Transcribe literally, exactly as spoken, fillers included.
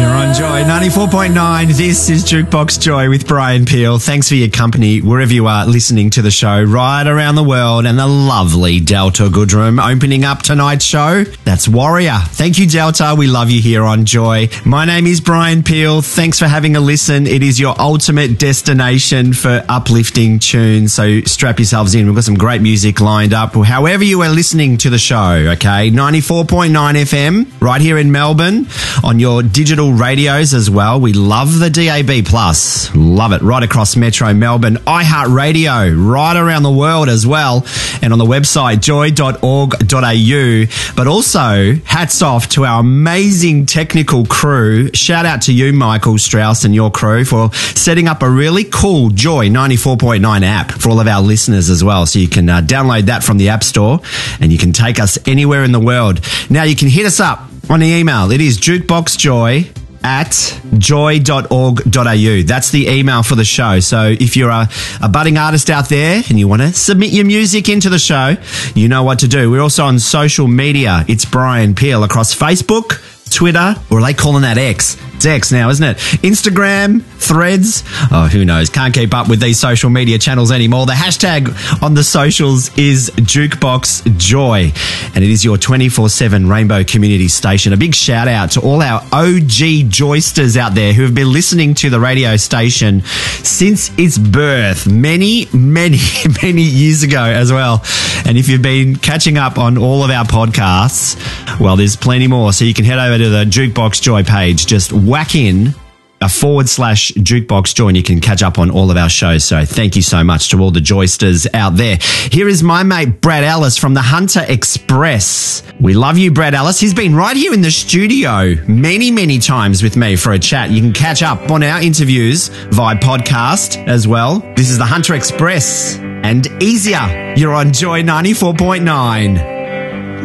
You're on Joy ninety-four point nine. This is Jukebox Joy with Brian Peel. Thanks for your company wherever you are listening to the show right around the world, and the lovely Delta Goodrem opening up tonight's show. That's Warrior. Thank you, Delta. We love you here on Joy. My name is Brian Peel. Thanks for having a listen. It is your ultimate destination for uplifting tunes, so strap yourselves in. We've got some great music lined up. However you are listening to the show, okay? ninety-four point nine F M right here in Melbourne on your digital radios as well. We love the D A B plus. Love it. Right across Metro Melbourne. iHeartRadio right around the world as well. And on the website joy dot org dot a u. But also, hats off to our amazing technical crew. Shout out to you, Michael Strauss, and your crew for setting up a really cool Joy ninety-four point nine app for all of our listeners as well. So you can uh, download that from the App Store and you can take us anywhere in the world. Now you can hit us up on the email. It is jukeboxjoy at joy dot org dot a u. That's the email for the show. So if you're a, a budding artist out there and you want to submit your music into the show, you know what to do. We're also on social media. It's Brian Peel across Facebook, Twitter, or are they calling that X? It's X now, isn't it? Instagram, Threads. Oh, who knows? Can't keep up with these social media channels anymore. The hashtag on the socials is Jukebox Joy, and it is your twenty-four seven Rainbow Community Station. A big shout out to all our O G Joysters out there who have been listening to the radio station since its birth many, many, many years ago as well. And if you've been catching up on all of our podcasts, well, there's plenty more. So you can head over to the Jukebox Joy page. Just whack in a forward slash Jukebox Joy and you can catch up on all of our shows. So thank you so much to all the Joysters out there. Here is my mate Brad Ellis from the Hunter Express. We love you, Brad Ellis. He's been right here in the studio many, many times with me for a chat. You can catch up on our interviews via podcast as well. This is the Hunter Express and Easier. You're on Joy ninety-four point nine.